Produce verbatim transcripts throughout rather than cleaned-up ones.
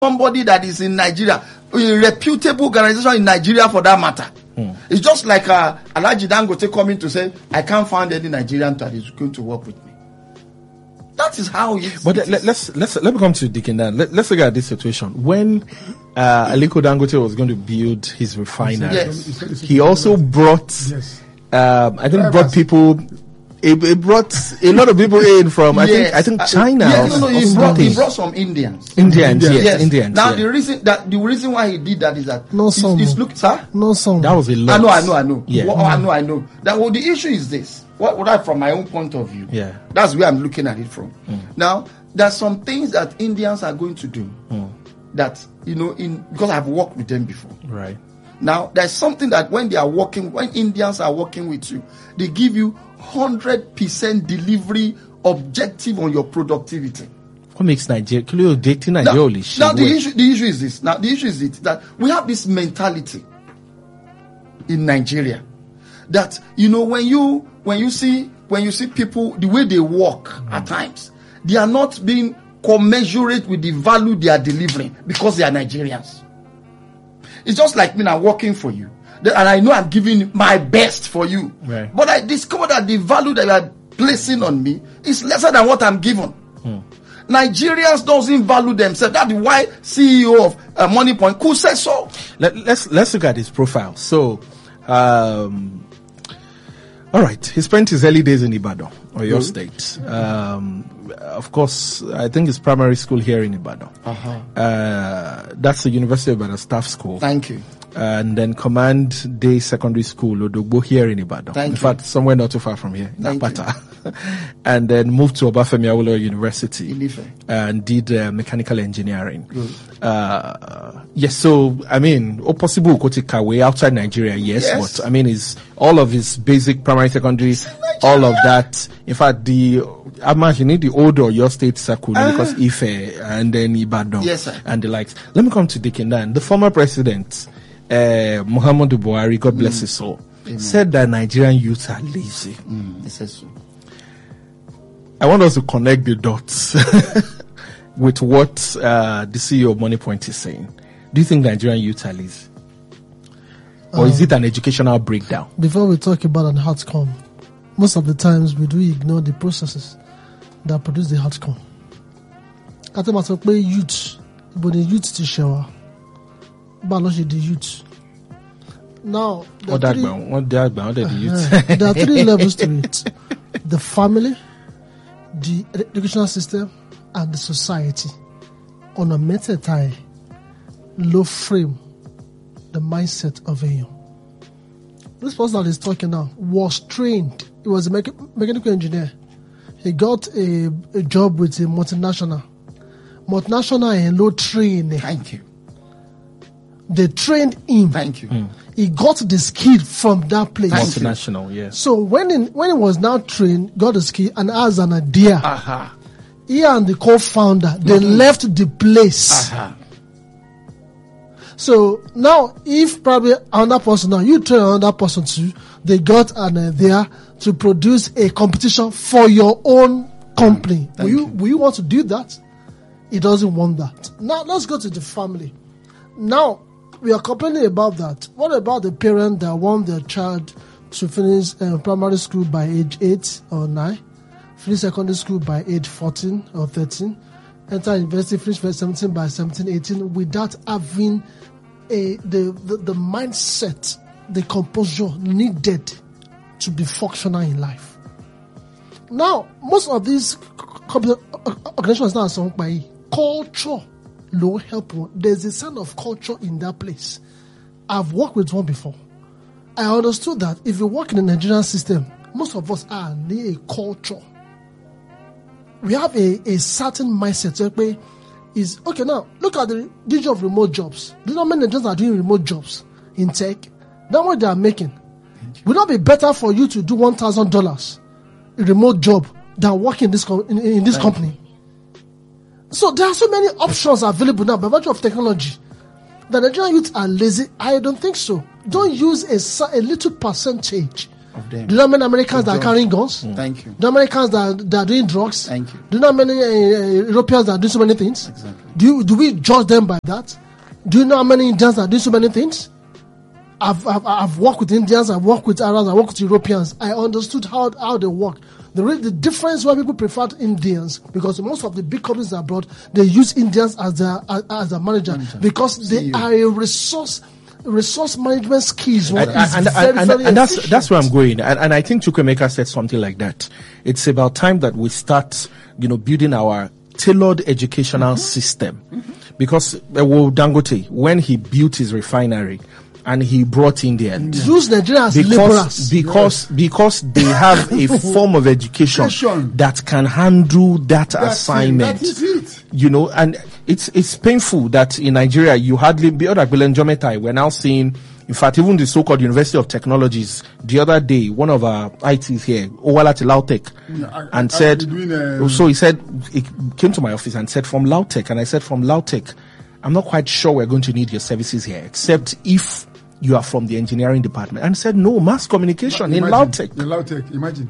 somebody that is in Nigeria, a reputable organization in Nigeria for that matter. Hmm. It's just like uh, Alhaji Dangote coming to say, I can't find any Nigerian that is going to work with me. That is how it is. But it let, let's let's let me come to Dick and Dan. Let, let's look at this situation. When uh, Aliko Dangote was going to build his refinery, yes. he also brought, yes. um, I think, brought people. It, it brought a lot of people in from I yes. think I think China. Uh, yes, no, no, he brought, he things. brought some Indians. Indians, yes, yes. Indians. Now yeah. the reason that the reason why he did that is that no it's, it's look, sir. No some. That was a lot. I know, I know, I know. Yeah. Well, I know, I know. That well, the issue is this. What would I, from my own point of view? Yeah. That's where I'm looking at it from. Mm. Now, there's some things that Indians are going to do mm. that you know in because I've worked with them before. Right. Now, there's something that when they are working, when Indians are working with you, they give you one hundred percent delivery objective on your productivity. What makes Nigeria? Now, now the issue, the issue is this. Now, the issue is it that we have this mentality in Nigeria that you know when you when you see when you see people the way they work mm. at times, they are not being commensurate with the value they are delivering because they are Nigerians. It's just like me now working for you. And I know I'm giving my best for you. Right. But I discover that the value that you are placing on me is lesser than what I'm given. Hmm. Nigerians doesn't value themselves. That's why C E O of uh, Money Point could say so. Let, let's let's look at his profile. So, um, all right, he spent his early days in Ibadan, or your mm-hmm. state. Um, of course, I think his primary school here in Ibadan. Uh-huh. Uh, that's the University of Ibadan Staff School. Thank you. And then Command Day Secondary School, Odogbo, here in Ibadan. Thank in you. fact, somewhere not too far from here, in Thank Apata. And then moved to Obafemi Awolowo University Ilife. and did uh, mechanical engineering. Good. Uh, yes, so I mean, or possible Kotikawe outside Nigeria, yes, yes, but I mean, is all of his basic primary, secondary, all of that. In fact, the I imagine the older your state circle uh, because Ife and then Ibadan, yes, sir. and the likes. Let me come to Dick and Dan. The former president. Uh, Muhammadu Buhari, God bless mm. his soul, Amen. Said that Nigerian youths are lazy. Mm, he says so. I want us to connect the dots with what uh, the C E O of Money Point is saying. Do you think Nigerian youths are lazy? Or um, is it an educational breakdown? Before we talk about an outcome, most of the times we do ignore the processes that produce the outcome. I think about youth, but the youth to shower. Baloshi the youth. Now, there what are, three, what the what the youth? Uh, there are three levels to it: the family, the educational system, and the society. On a meta low frame the mindset of a young. This person that is talking now was trained. He was a mecha- mechanical engineer. He got a, a job with a multinational. Multinational and low training. Thank you. They trained him. Thank you. Mm. He got the skill from that place. Multinational, yes. So when in, when he was now trained, got the skill and has an idea. Uh-huh. He and the co-founder, they mm-hmm. left the place. Uh-huh. So now, if probably another person, now you train another person too, they got an idea to produce a competition for your own company. Mm. Will you, you will you want to do that? He doesn't want that. Now let's go to the family. Now, we are complaining about that. What about the parent that want their child to finish uh, primary school by age eight or nine, finish secondary school by age fourteen or thirteen, enter university, finish by seventeen by seventeen, eighteen, without having a the, the, the mindset, the composure needed to be functional in life? Now, most of these organizations now are sung by culture. Low help one. There's a sign of culture in that place. I've worked with one before. I understood that if you work in the Nigerian system, most of us are near a culture. We have a, a certain mindset. So is okay now. Look at the issue of remote jobs. Do you know how many Nigerians are doing remote jobs in tech? That's what they are making. Would not be better for you to do one thousand dollars a remote job than work in this com- in, in this Thank company? You. So there are so many options available now by virtue of technology. The Nigerian youth are lazy. I don't think so. Don't use a, a little percentage Of them. Do you know how many Americans Of that are drugs. carrying guns? Mm. Thank you. Do you know how many Americans that, that are doing drugs? Thank you. Do you know how many uh, Europeans that do so many things? Exactly. Do you, do we judge them by that? Do you know how many Indians that do so many things? I've, I've, I've worked with Indians, I've worked with Arabs, I've worked with Europeans. I understood how, how they work. The, re- the difference why people prefer Indians, because most of the big companies abroad, they use Indians as their, as, as their manager, Manager. because they C E O. are a resource, resource management skills. What And, is and, very, and, and, very and that's efficient. that's where I'm going. And, and I think Chukwemeka said something like that. It's about time that we start, you know, building our tailored educational Mm-hmm. system. Mm-hmm. Because uh, well, Dangote, when he built his refinery and he brought Indians, Use Nigeria as because laborers. because because they have a form of education Education. that can handle that That's it. assignment. That is it. You know, and it's it's painful that in Nigeria you hardly the other Jometai we're now seeing. In fact, even the so-called University of Technologies, the other day, one of our I Ts here, Owalati Lautech, Yeah, I- and I- said, I've been doing, um, so he said, he came to my office and said, from Lautech, and I said, from Lautech, I'm not quite sure we're going to need your services here, except if you are from the engineering department. And he said, no, mass communication in Imagine, Lautech. In Lautech, imagine.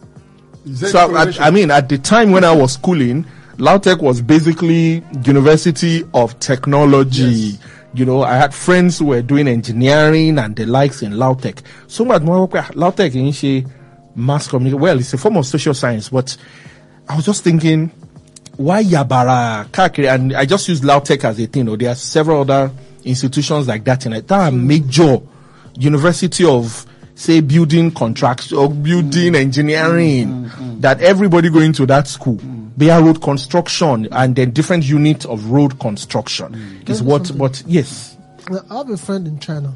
Is there So, I, correlation? I mean, at the time when I was schooling, Lautech was basically University of Technology. Yes. You know, I had friends who were doing engineering and the likes in Lautech. So much more Lautech in she mass communication. Well, it's a form of social science, but I was just thinking, why Yabara Kakiri? And I just use Lautech as a thing. Or there are several other institutions like that in it that are major university of, say, building contracts or building mm. engineering, mm, mm, that everybody going to that school. Mm. Bear road construction and then different units of road construction mm. is what, but yes. I have a friend in China,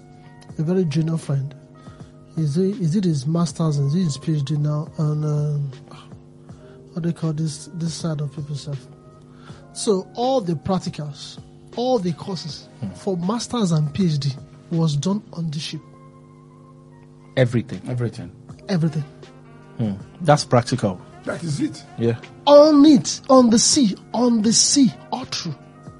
a very junior friend. Is he, is it his master's and is it his PhD now on, um, what do they call this, this side of people's stuff? So all the practicals, all the courses mm. for masters and PhD was done on the ship. Everything. Everything. Everything. Hmm. That's practical. That is it. Yeah. On it, on the sea, on the sea, all through.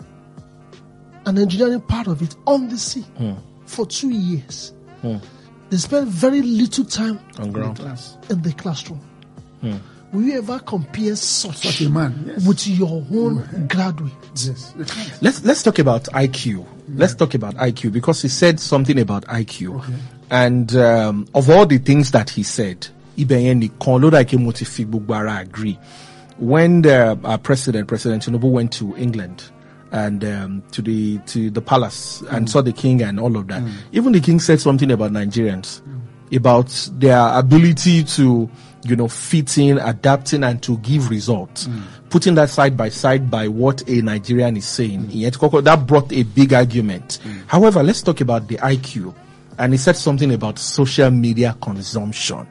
An engineering part of it, on the sea, Hmm. for two years. Hmm. They spent very little time On ground. Class. in the classroom. Hmm. Will you ever compare such, Such a man, yes. with your own graduate? Yes. You can't. Let's let's talk about I Q. Let's talk about I Q because he said something about I Q, Okay. and um, of all the things that he said, Ibenyeni Konloda Kemotifi Bugbara agree. When the, our president, President Tinubu, went to England and um, to the to the palace and Mm. saw the king and all of that, even the king said something about Nigerians, about their ability to, you know, fit in, adapting, and to give results. Putting that side by side by what a Nigerian is saying, yet that brought a big argument. However, let's talk about the I Q. And he said something about social media consumption.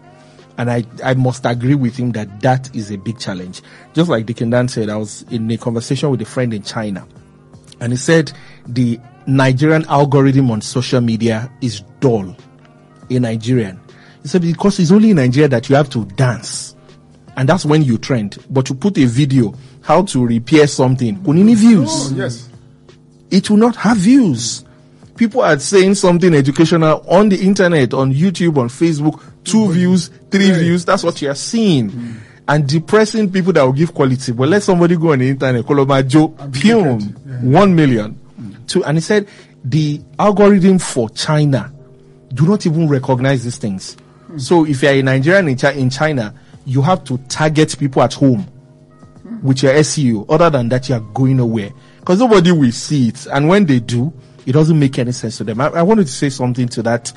And I, I must agree with him that that is a big challenge. Just like Dickendan said, I was in a conversation with a friend in China. And he said the Nigerian algorithm on social media is dull. A Nigerian. He said because it's only in Nigeria that you have to dance. And that's when you trend. But you put a video, how to repair something, kunini views. Oh, yes. It will not have views. People are saying something educational on the internet, on YouTube, on Facebook, two views, three Right. views. That's what you are seeing. Mm. And depressing people that will give quality. But let somebody go on the internet, Koloma Joe, And be Pium, different. Yeah. one million. Mm. Two, and he said the algorithm for China do not even recognize these things. Mm. So if you're a Nigerian in, Chi- in China, you have to target people at home mm. with your S E O. Other than that, you are going nowhere. Because nobody will see it. And when they do, it doesn't make any sense to them. I, I wanted to say something to that,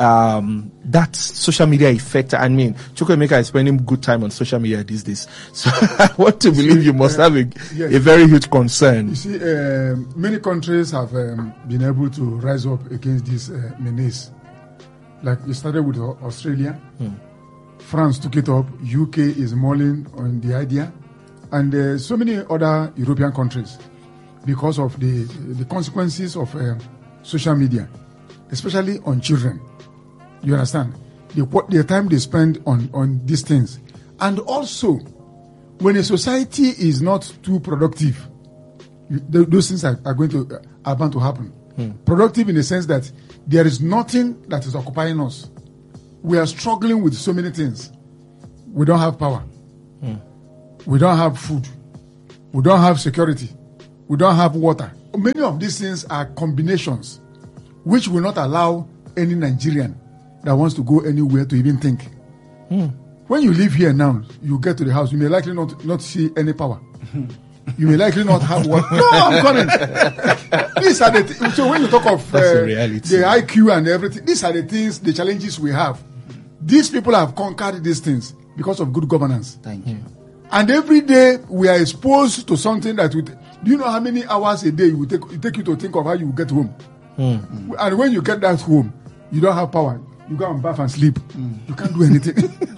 um, that social media effect. I mean, Chukwemeka is spending good time on social media these days. So I want to believe you must have a, Yes. a very huge concern. You see, um, many countries have um, been able to rise up against this uh, menace. Like it started with Au- Australia. Hmm. France took it up. U K is mulling on the idea. And uh, so many other European countries because of the, the consequences of uh, social media, especially on children. You understand? The, what the time they spend on, on these things. And also, when a society is not too productive, you, th- those things are, are going to uh, are bound to happen. Hmm. Productive in the sense that there is nothing that is occupying us. we are struggling with so many things. We don't have power. Mm. We don't have food. We don't have security. We don't have water. Many of these things are combinations which will not allow any Nigerian that wants to go anywhere to even think. Mm. When you live here now, you get to the house, you may likely not, not see any power. You may likely not have water. No, I'm coming. These are the th- so when you talk of uh, the, the I Q and everything, these are the things, the challenges we have. These people have conquered these things because of good governance. Thank you. And every day we are exposed to something that would. Do you know how many hours a day it will take, it take you to think of how you will get home? Mm. And when you get that home, you don't have power. You go and bath and sleep. Mm. You can't do anything.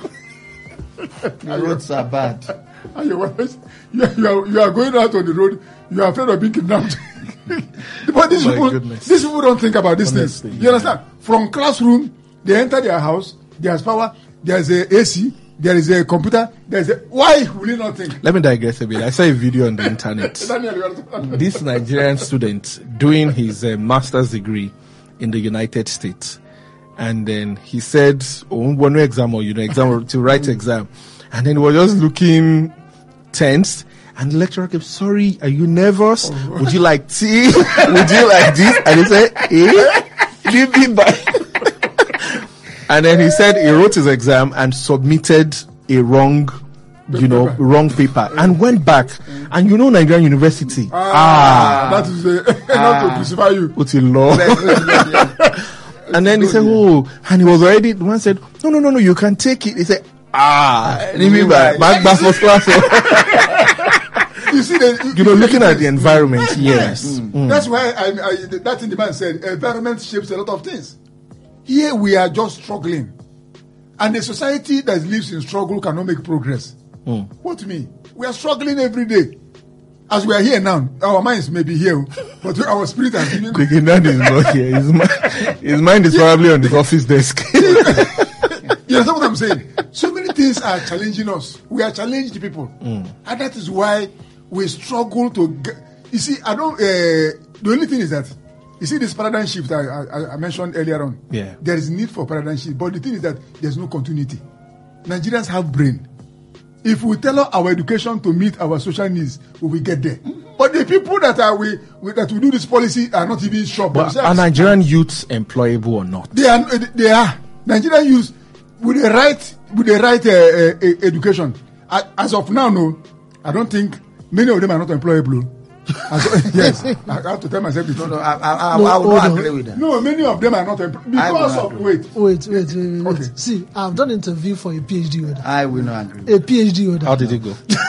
The roads are bad. And you, you, are, you are going out on the road. You are afraid of being kidnapped. But these, oh people, goodness. these people don't think about these Honestly, things. You yeah. understand? From classroom, they enter their house. There's power. There's a A C. There is a computer. There's a. Why will you not think? Let me digress a bit. I saw a video on the internet. This Nigerian student doing his uh, master's degree in the United States, and then he said, "Oh, one exam or you know exam to write exam," and then he was just looking tense. And the lecturer kept, "Sorry, are you nervous? Oh. Would you like tea? Would you like this?" And he said, "Eh, leave me by." And then he said he wrote his exam and submitted a wrong, you know, wrong paper and went back. And you know, Nigerian University. Ah, ah that is a, ah, not to crucify you. What's in law? And then he said, "Oh," and he was already. The one said, "No, no, no, no, you can take it." He said, "Ah, leave me back, back, back first class." You see, the, you know, looking at the environment, yes. Mm. Mm. That's why I, I, that thing the man said, environment shapes a lot of things. Here we are just struggling. And a society that lives in struggle cannot make progress. Mm. What do you mean? We are struggling every day. As we are here now, our minds may be here, but our spirit has been... The Kenyan is not here. His mind, his mind is yeah. probably on his office desk. You know what I'm saying? So many things are challenging us. We are challenged people. Mm. And that is why we struggle to get... You see, I don't... Uh, the only thing is that you see this paradigm shift I, I, I mentioned earlier on. Yeah. There is need for paradigm shift, but the thing is that there's no continuity. Nigerians have brain. If we tell our education to meet our social needs, we will get there. Mm-hmm. But the people that are we, we that will do this policy are not even sure. But are Nigerian youths employable or not? They are. They are. Nigerian youths with the right with the right uh, uh, education. As of now, no, I don't think many of them are not employable. As, yes, I have to tell myself the truth. No, no, I, I, no, I will not no. agree with that. No, many of them are not employable because of wait. Wait, wait, wait, wait. Okay. See, I've done an interview for a PhD holder. I will not agree. A PhD holder. How did it go?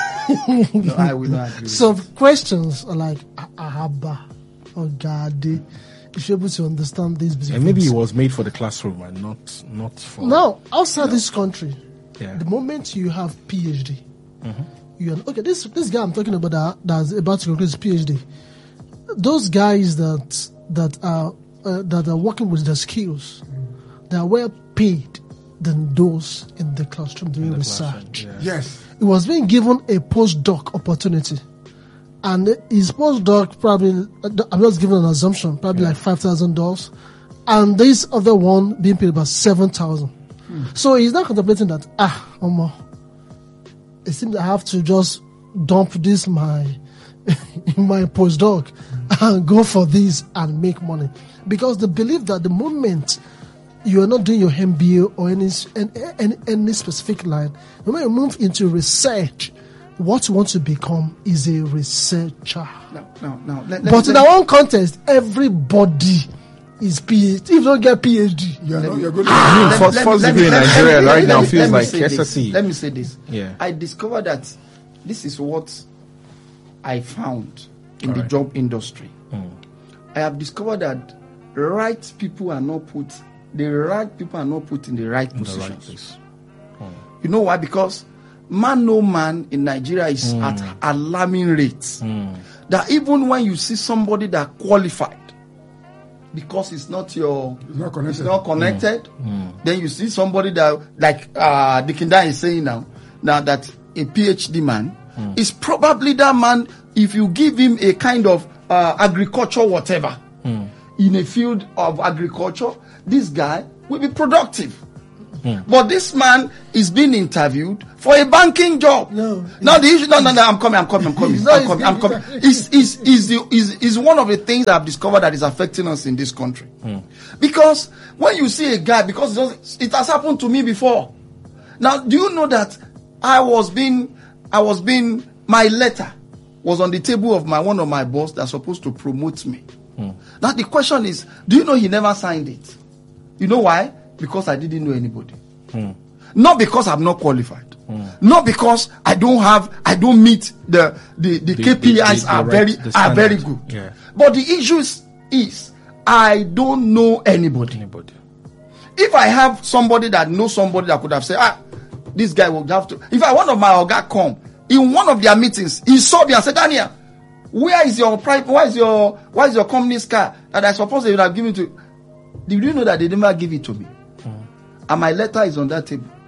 No, I will not agree. Some questions are like Ahaba or Gade. If you're able to understand these, and maybe it was made for the classroom and not not for. Now, outside no. this country, yeah. the moment you have PhD. Mm-hmm. You are, okay, this this guy I'm talking about that that's about to conclude his PhD. Those guys that that are uh, that are working with their skills, they are well paid than those in the classroom doing the research. Yeah. Yes, he was being given a postdoc opportunity, and his postdoc probably I'm just giving an assumption, probably yeah. like five thousand dollars, and this other one being paid about seven thousand. Hmm. So he's not contemplating that ah, um, it seems I have to just dump this my my postdoc and go for this and make money, because they believe that the moment you are not doing your M B A or any any, any specific line, the moment you move into research, what you want to become is a researcher. No, no, no. Let, let, but let, in our own context, everybody is PhD. If you don't get PhD, you're, not, you're going to ah, first, first degree in Nigeria right now feels like S S C. Let me say this. Yeah. I discovered that this is what I found in All the right. job industry. Mm. I have discovered that right people are not put, the right people are not put in the right In the positions. right place. Mm. You know why? Because man no man in Nigeria is Mm. at alarming rates. Mm. That even when you see somebody that qualified, because it's not your, It's not connected. it's not connected, Mm. then you see somebody that, like uh, Dikinda is saying now, now that a PhD man Mm. is probably that man. If you give him a kind of uh, agriculture, whatever, Mm. in a field of agriculture, this guy will be productive. But this man is being interviewed for a banking job. No. No, the issue. No, no, no. I'm coming. I'm coming. I'm coming. No, I'm it's- coming. I'm coming. Is is is the is is one of the things that I've discovered that is affecting us in this country. Because when you see a guy, because it, doesn't- it has happened to me before. Now, do you know that I was being I was being my letter was on the table of my one of my boss that's supposed to promote me. Now the question is, do you know he never signed it? You know why? Because I didn't know anybody. Not because I'm not qualified. Not because I don't have, I don't meet the the, the, The- K P Is the- the- are the very right- the are very standard. good. Yeah. But the issue is, is I don't know anybody. Anybody. If I have somebody that knows somebody that could have said, ah, this guy will have to. If I one of my oga come in one of their meetings, he saw me and said, Daniel, where is your private? Why is your why is your company's car that I suppose they would have given to? Did you know that they never give it to me? And my letter is on that table.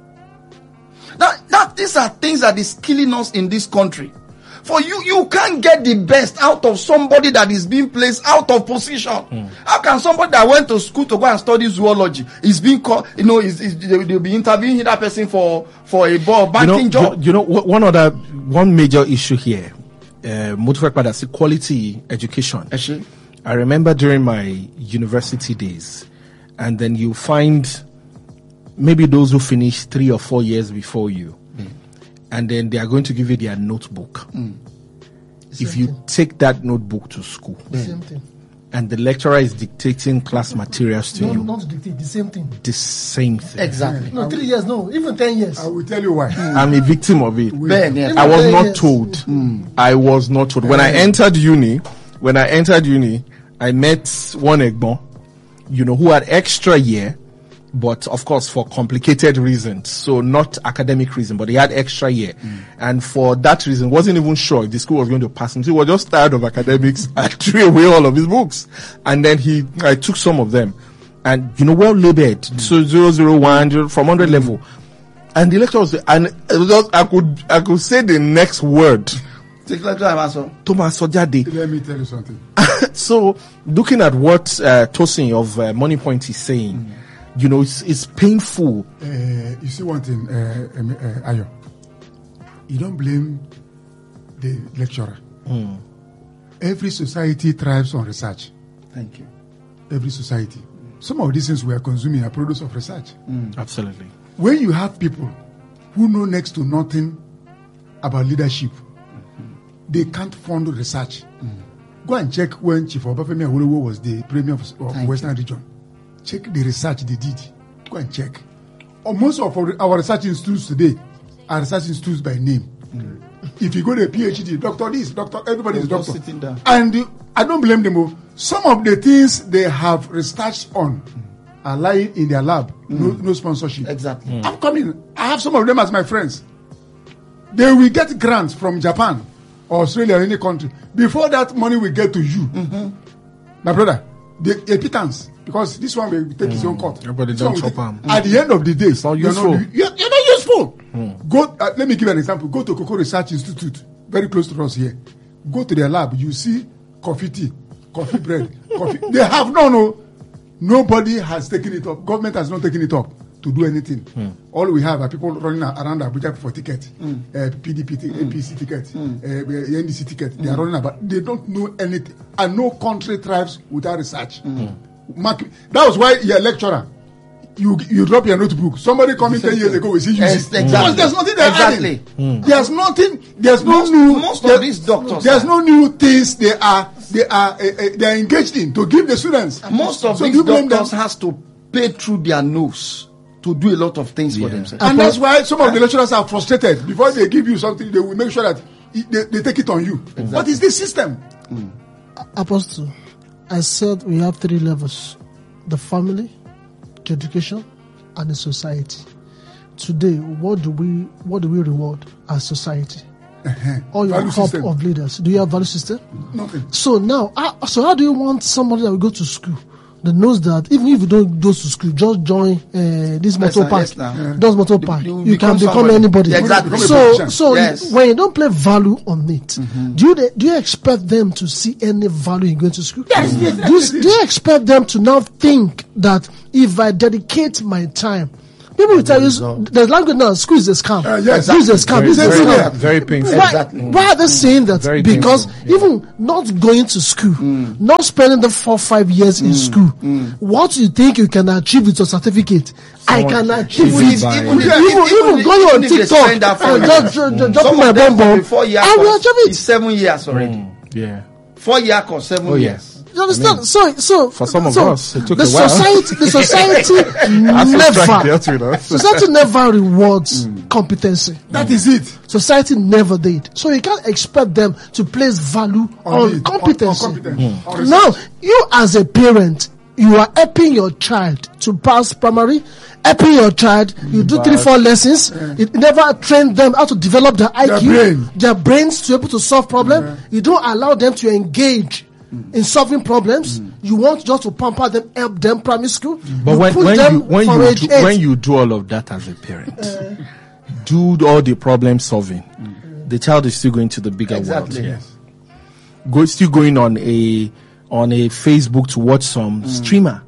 Now, now these are things that is killing us in this country. For you, you can't get the best out of somebody that is being placed out of position. How can somebody that went to school to go and study zoology is being called, you know, is, is they, they'll be interviewing that person for, for a ball, banking you know, job? You, you know, wh- one other, one major issue here, uh, that's quality education. Actually, I remember during my university days, and then you find maybe those who finish three or four years before you, and then they are going to give you their notebook. If you thing. take that notebook to school, The same thing. and the lecturer is dictating class materials to No, you, not dictate, the same thing. the same thing. exactly. No, three years, no, even ten years. I will tell you why. I'm a victim of it. Ben, yes. I was Even not ten told. I was not told. When I entered uni, when I entered uni, I met one Egbon, you know, who had extra year, but of course for complicated reasons. So not academic reason, but he had extra year. And for that reason, wasn't even sure if the school was going to pass him. So he was just tired of academics and threw away all of his books. And then he, I took some of them and, you know, well labeled. So zero zero one from one hundred level. And the lecturer was, and it was just, I could, I could say the next word. Take lecture, I'm also. Thomas Sojade. Let me tell you something. So, looking at what uh, Tosin of uh, Money Point is saying, you know, it's, it's painful. Uh, you see one thing, uh, um, uh, Ayo. You don't blame the lecturer. Every society thrives on research. Thank you. Every society. Some of these things we are consuming are products of research. Absolutely. When you have people who know next to nothing about leadership, they can't fund research. Go and check when Chief Obafemi Awolowo was the Premier of, of Thank Western Region. Check the research they did. Go and check. Or most of our, our research institutes today are research institutes by name. If you go to a PhD, doctor this, doctor, everybody is They're just doctor. sitting down. And uh, I don't blame them. oh. Some of the things they have researched on are lying in their lab. No, no sponsorship. Exactly. I'm coming. I have some of them as my friends. They will get grants from Japan or Australia or any country. Before that money will get to you. My brother, the a pittance, because this one will take his own cut. Yeah, but they This one don't will chop take- am. At the end of the day, not you're useful. Not, you're, you're not useful. Go. Uh, let me give you an example. Go to Cocoa Research Institute, very close to us here. Go to their lab. You see coffee tea, coffee bread, coffee. They have no, no. Nobody has taken it up. Government has not taken it up to do anything. All we have are people running around Abuja for ticket, uh, P D P, t- A P C ticket, uh, N D C ticket. They are running about. They don't know anything. And no country thrives without research. Mark, that was why you're a lecturer. You you drop your notebook. Somebody coming ten years ago will see you. Yes, see. exactly. Because there's nothing they're Exactly. adding. There's nothing. There's no Most- new. most of there- these doctors There's are- no new things they are they are uh, uh, they are engaged in to give the students. Most of So these you blame doctors them. has to pay through their nose to do a lot of things for themselves. And that's why some of the lecturers are frustrated. Before they give you something, they will make sure that it, they, they take it on you. What is the system? Apostle, I said we have three levels: the family, the education, and the society. Today, what do we what do we reward as society? All your Value crop system. of leaders. Do you have value system? Nothing. So now, how- so how do you want somebody that will go to school that knows that even if you don't go to school, just join uh, this motor sir, park, yes, now. does motor You- park, you you, can become become somebody. anybody. Yeah, exactly. Become a So, politician. so Yes. when you don't play value on it, do you do you expect them to see any value in going to school? Yes, yes, Do you, do you expect them to now think that if I dedicate my time People will tell you result. there's language now. School is a scam. Uh, yes, School is a scam. Very, This is very, serious. very painful. Why, Exactly. why are they saying that? Very Because painful, yeah. even not going to school, not spending the four five years in school, what you think you can achieve with your certificate, I can achieve Even with if- even even if- even, even if- going on even if they TikTok spend that four and years. just just- just Some dropping my of them bomb bomb. for four year I will course achieve is it. seven years already. Yeah. Four year course, seven Oh, years. yes. You understand? so so For some of so us, it took the a while. society the society That's what Frank never dealt with us. society never rewards competency. That is it. Society never did. So you can't expect them to place value on, it, competency. On, on competence. On research. Now, you as a parent, you are helping your child to pass primary, helping your child, you do three, four lessons, you never train them how to develop their I Q, brain. their brains to be able to solve problems. You don't allow them to engage in solving problems. You want just to pamper them, help them primary school. But you when, put when them you when from you age do, eight. when you do all of that as a parent, do all the problem solving, the child is still going to the bigger Exactly. world. Go still going on a on a Facebook to watch some streamer,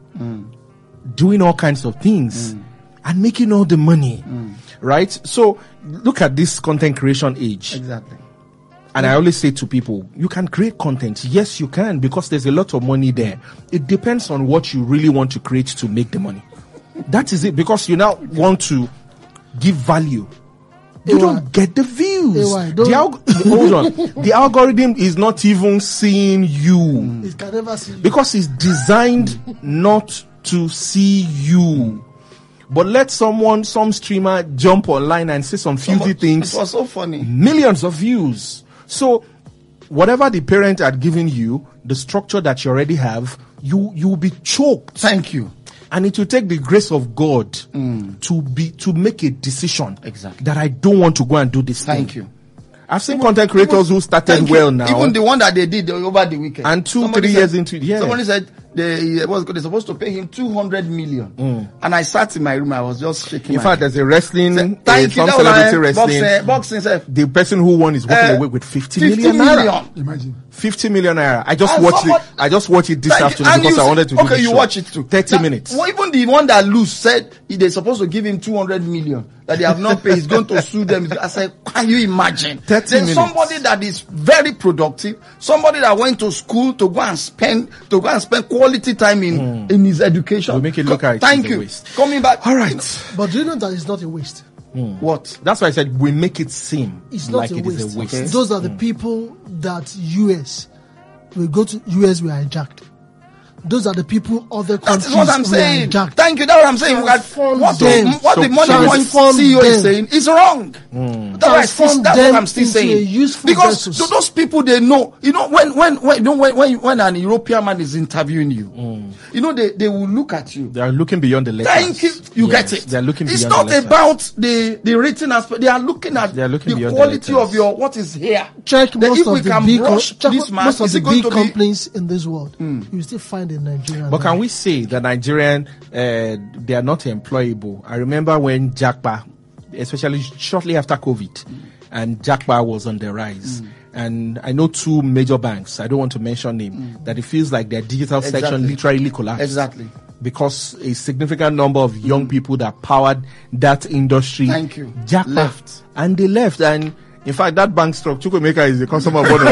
doing all kinds of things and making all the money, right? So look at this content creation age. Exactly. And I always say to people, you can create content. Yes, you can, because there's a lot of money there. It depends on what you really want to create to make the money. That is it, because you now want to give value. You A Y. don't get the views. A Y, The don't- alg- hold on. The algorithm is not even seeing you, It can never see you. because it's designed not to see you. But let someone, some streamer, jump online and say some filthy things. It was so funny. Millions of views. So whatever the parent had given you, the structure that you already have, you you will be choked. Thank you. And it will take the grace of God to be to make a decision Exactly. that I don't want to go and do this Thank thing. you. I've seen content creators who started Thank well you. now. Even the one that they did over the weekend. And two, Somebody three said- years into it, yeah. Somebody said they was they're supposed to pay him two hundred million. And I sat in my room, I was just shaking In my fact, head. there's a wrestling, Said, uh, Thank you. some That was, celebrity uh, wrestling. Boxing, boxing self. The person who won is walking Uh, away with fifty fifty million naira. million. Imagine. fifty million naira. I just And watched somebody- it. I just watched it this Thank you. afternoon And because you I say- wanted to do Okay, the you show. watch it too. Thirty That- minutes. Well, even the one that lose said they're supposed to give him two hundred million that they have not paid. He's going to sue them. I said, can you imagine? thirty There's minutes. somebody that is very productive, somebody that went to school to go and spend to go and spend quality time in in his education. We make it look Co- like it's Thank a you. waste. Coming back. All right. But do you know that it's not a waste? What? That's why I said we make it seem It's not like a it waste. is a waste. Okay. Those are the people that U S will go to U S were hijacked. Those are the people other That countries is what I'm were saying. hijacked. Thank you. That's what I'm saying. We got- Transform What the, them. what the So- money so- point Transform C E O is them. saying is wrong. That's, what I still, Transform that's them what I'm still into saying. a useful Because vessels. to those people, they know. You know, when when when you know when when, when an European man is interviewing you, you know they, they will look at you. They are looking beyond the letters. Thank you. You Yes, get it. They are looking It's beyond not the letters. about the the written aspect. They are looking at They are looking the beyond the quality letters. of your what is here. Check Then most if of we the can big, com- brush check this man, most of is the it going big to be- companies in this world. You still find a Nigerian. But can there. we say that Nigerian, uh, they are not employable? I remember when Jackpa, especially shortly after COVID, and Jackpa was on the rise. And I know two major banks, I don't want to mention name, that it feels like their digital section Exactly. literally collapsed. Exactly. Because a significant number of young people that powered that industry Thank you. Jackpa, Left. and they left. And in fact, that bank stock, Chukwemeka is a customer of one of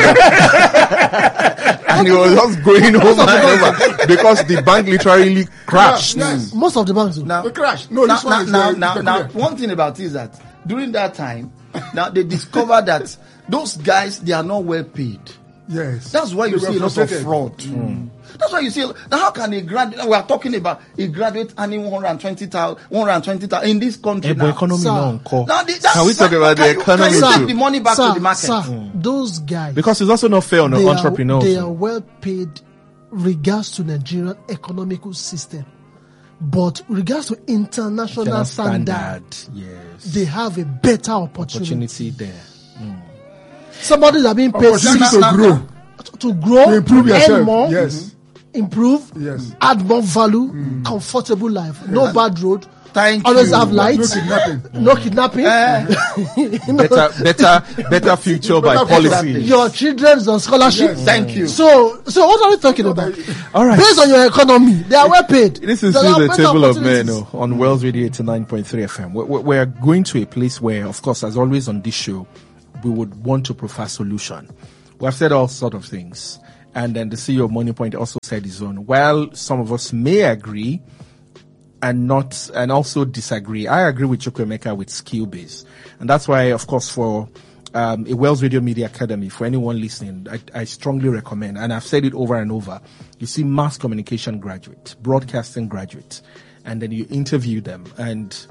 them. And he was just going over and over because the bank literally crashed. Yes. Most of the banks do. Now, The crash. No, now, this one now, is, now, uh, now, now, peculiar. one thing about it is that during that time, now they discovered that those guys, they are not well paid. Yes. That's why you They were see a lot of frustrated. fraud. That's why you see. Now, how can a graduate? We are talking about a graduate earning one hundred twenty thousand, one hundred twenty thousand in this country Eh, but now. economy Sir. now, uncle. Now, the- that's- Can we talk about the can you- economy Can you too? take the money back sir, to the market? Sir, those guys. Because it's also not fair on the they entrepreneurs. Are, they are well paid regards to Nigerian economical system. But regards to international International standard, yes. they have a better opportunity. Opportunity there. Somebody that being paid Opportunity six to now- grow, to grow, to improve earn yourself. more, Yes. improve, Yes. add more value, comfortable life, no bad road, Thank always you. have light, No kidnapping. no kidnapping. Eh, You know, better, better, better future by Better policy. future. your children's on scholarship. Yes. Thank you. So, so what are we talking about? All right. Based on your economy, they are well paid. This is There still are the better table of men opportunities. oh, on Wells Radio eighty-nine point three F M. We're, we're going to a place where, of course, as always on this show, we would want to prefer solution. We have said all sort of things. And then the C E O of Money Point also said his own. While some of us may agree and not, and also disagree, I agree with Chukwemeka with skill base. And that's why, of course, for um, a Wells Radio Media Academy, for anyone listening, I, I strongly recommend, and I've said it over and over, you see mass communication graduate, broadcasting graduate, and then you interview them, and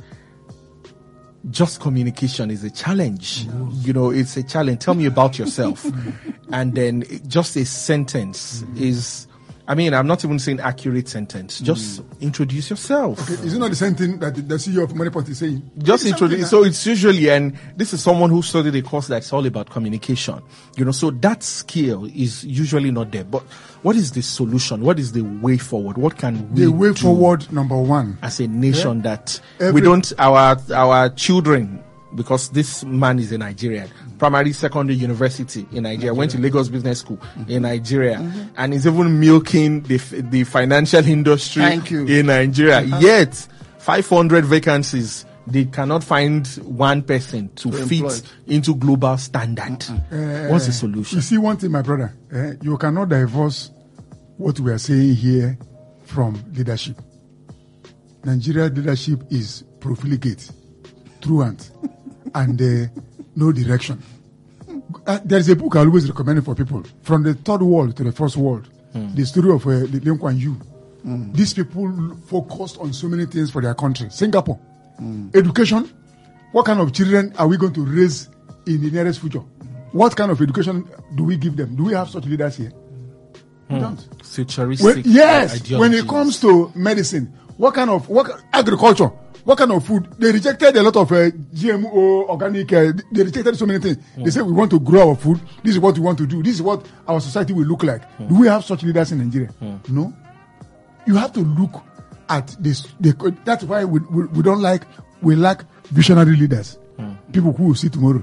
just communication is a challenge. You know, it's a challenge. Tell me about yourself. And then it- just a sentence is, I mean, I'm not even saying accurate sentence. Just introduce yourself. Okay, is it not the same thing that the- the C E O of Moneypoint is saying? Just It's something introduce. that- So it's usually, and this is someone who studied a course that's all about communication. You know, so that skill is usually not there. But what is the solution? What is the way forward? What can we the way do forward, number one. as a nation that we Every- don't, our, our children, because this man is a Nigerian, primary, secondary, university in Nigeria, went to Lagos Business School in Nigeria, and is even milking the, f- the financial industry Thank you. in Nigeria. Yet, five hundred vacancies, they cannot find one person to To fit employ. into global standard. What's the solution? You see one thing, my brother, eh, you cannot divorce what we are saying here from leadership. Nigeria leadership is profligate, truant, and uh, no direction. Uh, there is a book I always recommend for people, From the Third World to the First World, the story of uh, Lee Kuan Yew. These people focused on so many things for their country. Singapore, education. What kind of children are we going to raise in the nearest future? What kind of education do we give them? Do we have such leaders here? We don't. Futuristic When, yes, ideologies. when it comes to medicine, what kind of what agriculture, what kind of food? They rejected a lot of uh, G M O, organic. Uh, they rejected so many things. They said we want to grow our food. This is what we want to do. This is what our society will look like. Do we have such leaders in Nigeria? No. You have to look at this. The, that's why we, we we don't like we lack visionary leaders. People who will see tomorrow.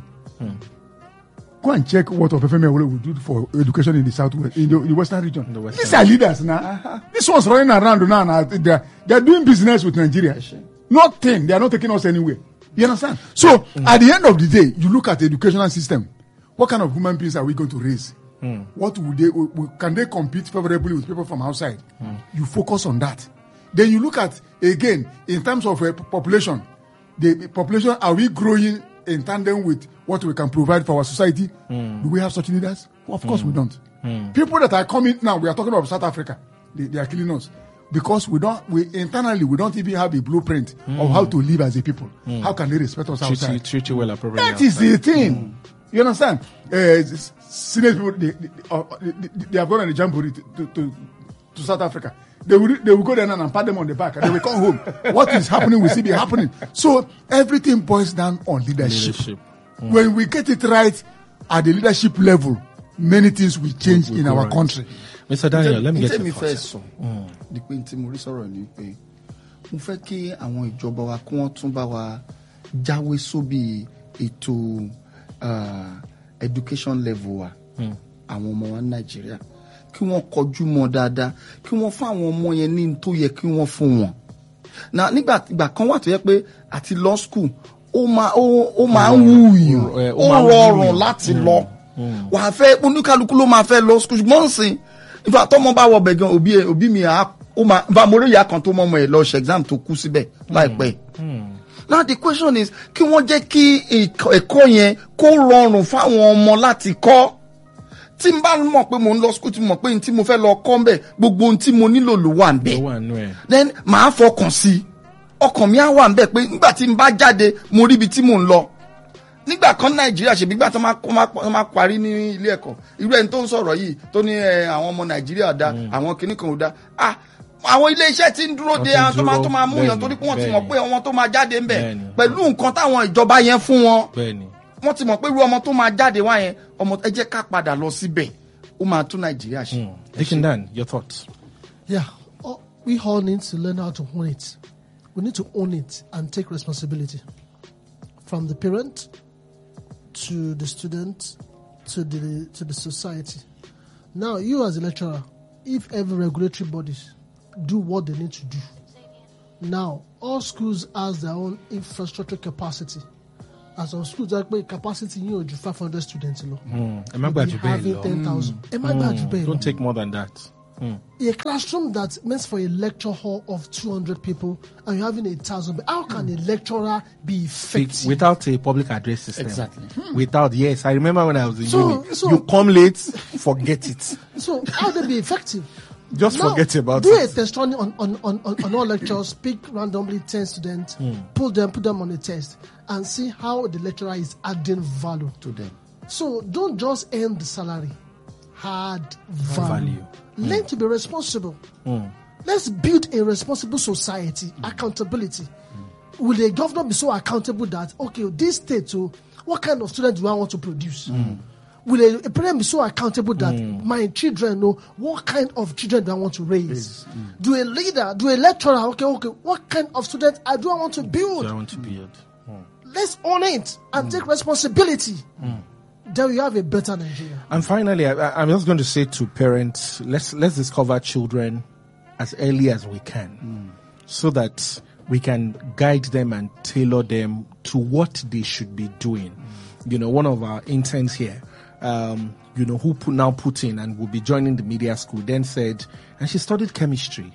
Go and check what Obafemi Awolowo will do for education in the southwest, in the, in the western region. The western These are leaders now. Uh-huh. These ones running around now. now they are, they are doing business with Nigeria. Nothing. They are not taking us anywhere. You understand? So mm. at the end of the day, you look at the educational system. What kind of human beings are we going to raise? Mm. What would they? Can they compete favorably with people from outside? Mm. You focus on that. Then you look at again in terms of uh, population. The population, are we growing in tandem with what we can provide for our society? Mm. Do we have such leaders? Well, of course mm. we don't. Mm. People that are coming now, we are talking about South Africa. They, they are killing us because we don't. We internally we don't even have a blueprint mm. of how to live as a people. Mm. How can they respect us treat outside? You, treat you well appropriately. That is the thing. Mm. You understand? Uh, senior people they, they, uh, they, they have gone on a jamboree to, to, to, to South Africa. They will, they will go there and pat them on the back and they will come home. What is happening will still be happening. So everything boils down on leadership. leadership. Mm. When we get it right at the leadership level, many things will change we'll, we'll in our right. country. Mister Daniel, let me get your thoughts. Di pé tí mo rí sọ̀rọ̀ ni pé mo fẹ́ kí àwọn ìjọba wa kí wọ́n tún bá wa jáwé sóbì ètò education level wa àwọn ọmọ wa ní Nàìjíríà. Kí wọ́n kọjú mọ́ dáadáa, kí wọ́n fún àwọn ọmọ yẹn ní tó yẹ kí wọ́n fún wọn. Na nígbà ìgbà kan wà tó yẹ pé àti law school ó máa ó máa ń wù yàn, ó rọrùn láti lọ. Wà á fẹ́ oníkálukú ló máa fẹ́ law school ṣùgbọ́n nsìn ìfà tọ́mọ bá wọ bẹ̀ gan òbí òbí mi á ó máa bá mo rí ìyá kan tó mọ́ ọmọ ẹ̀ lọ ṣe exam tó kú síbẹ̀ láìpẹ́. Now the question is kí wọ́n jẹ́ kí ẹ̀kọ́ yẹn kó rọrùn fáwọn ọmọ láti kọ́. Tí n bá mọ̀ pé mo ń lọ school tí mo mọ̀ pé n tí mo fẹ́ lọ kọ́ ń bẹ̀ gbogbo ohun tí mo nílò ló wà ń bẹ̀. Then màá fọkàn sí i. Ọkàn mi á wà ń bẹ̀ pé nígbà tí n bá jáde mo rí ibi tí mò ń lọ. Nígbà kan Nàìjíríà ṣe bí gbà tó máa parí ní ilé ẹ̀kọ́. Irú ẹni tó ń sọ̀rọ̀ yìí tó ní àwọn ọmọ Nàìjíríà dá àwọn kinní kan ò dá. Ah àwọn ilé iṣẹ́ tí ń dúró de àwọn tó máa tó máa mú yàn torí pé wọ́n ti mọ̀ pé ọmọ tó máa jáde ń bẹ̀ pẹ̀lú nǹkan táwọn ìjọba yẹn fún wọn. Wọ́n ti mọ̀ pé irú ọmọ tó máa jáde wá yẹn ọmọ ẹ jẹ́ ká padà lọ síbẹ̀ ó máa tún Nàìjíríà ṣe. Dikin Dan, your thoughts? Yeah, oh, we all need to learn how to own it. we need to own it and take responsibility. From the parent to the student to the to the society. Now, you as a lecturer, if every regulatory bodies do what they need to do, now all schools has their own infrastructure capacity. As some schools that make capacity, you know, five hundred students, you know, Mm. having ten thousand. Mm. Don't take more than that. Mm. A classroom that's meant for a lecture hall of two hundred people and you're having a thousand, how can a lecturer be effective? Without a public address system. Exactly. Without, yes. I remember when I was in So- uni. so- you come late, forget it. So how they be effective? Just Now, forget about do it. a test running on, on, on, on, on all lectures, pick randomly ten students, pull them, put them on a test, and see how the lecturer is adding value. To them. So don't just earn the salary, add value. Value. Learn to be responsible. Let's build a responsible society, accountability. Will the governor be so accountable that, okay, this state, so what kind of student do I want to produce? Will a, a parent be so accountable that my children know what kind of children do I want to raise? Do a leader, do a lecturer, okay, okay, what kind of student I do I want to build? I want to build. Let's own it and take responsibility. Then we have a better Nigeria. And finally, I, I'm just going to say to parents, let's let's discover children as early as we can, so that we can guide them and tailor them to what they should be doing. You know, one of our interns here, um, you know, who put, now put in and will be joining the media school, then said, and she studied chemistry.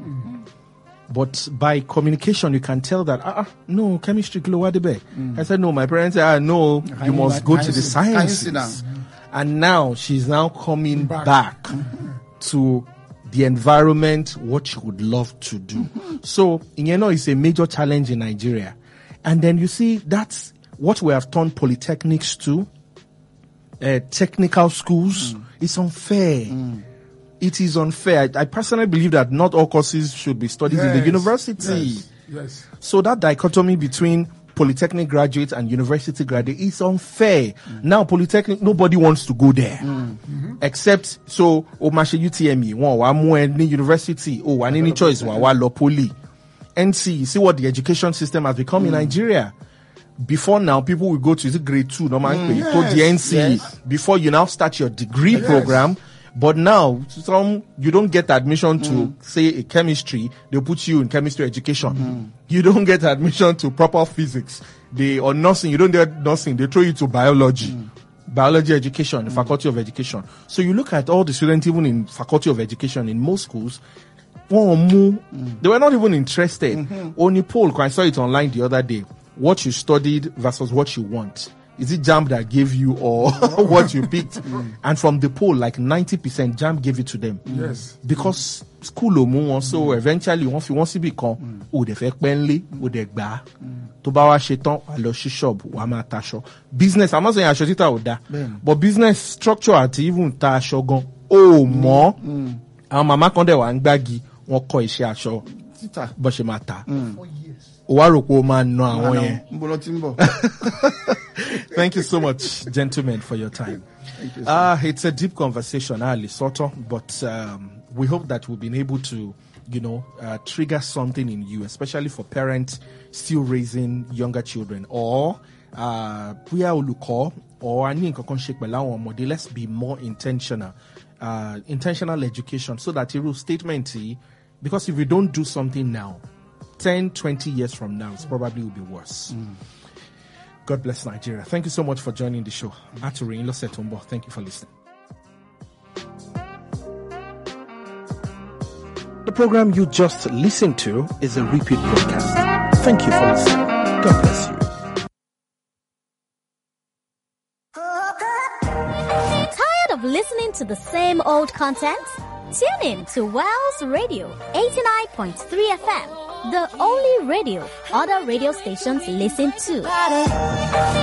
But by communication, you can tell that, ah, uh, no, chemistry, mm. I said, no, my parents said, ah, no, you must go to the sciences. And now she's now coming back, back to the environment, what she would love to do. So, you know, it's a major challenge in Nigeria. And then you see, that's what we have turned polytechnics to, uh, technical schools. Mm. It's unfair. Mm. It is unfair. I, I personally believe that not all courses should be studied yes, in the university. Yes, yes. So that dichotomy between polytechnic graduates and university graduates is unfair. Mm. Now, polytechnic, nobody wants to go there. Mm. Mm-hmm. Except, so, Omashe U T M E, one, one, university, oh, one, any choice, one, one, poly. N C, see what the education system has become mm. in Nigeria. Before now, people will go to is it grade two, no man, mm. you go to the N C yes. before you now start your degree yes. program. But now, some you don't get admission to, mm. say, a chemistry. They'll put you in chemistry education. Mm. You don't get admission to proper physics. They or nursing. You don't get nursing. They throw you to biology, mm. biology education, the mm. faculty of education. So you look at all the students, even in faculty of education in most schools. Mm. They were not even interested. Mm-hmm. Only poll, I saw it online the other day. What you studied versus what you want. Is it JAMB that gave you or what you picked? Mm. And from the poll, like ninety percent JAMB gave it to them. Yes. Because school omo, so eventually once you want to become, oh, they fake penly, oh, they gba. To bawa shetan, alo shi shop, wama tasho. Business, I'm not saying ashotita oda, but business structure at even ta shogun. Oh, more. Our mama konde wa ngbagi, won ko ise aso. But she mata. Thank you so much, gentlemen, for your time. Thank you, uh, it's a deep conversation, Ali Soto, but um, we hope that we've been able to, you know, uh, trigger something in you, especially for parents still raising younger children, or uh, or let's be more intentional, uh, intentional education, so that your statement, because if we don't do something now, ten, twenty years from now, it probably will be worse. Mm. God bless Nigeria. Thank you so much for joining the show. Aturin Losetumbo, thank you for listening. The program you just listened to is a repeat broadcast. Thank you for listening. God bless you. Tired of listening to the same old content? Tune in to Wells Radio eighty-nine point three F M. The only radio other radio stations listen to.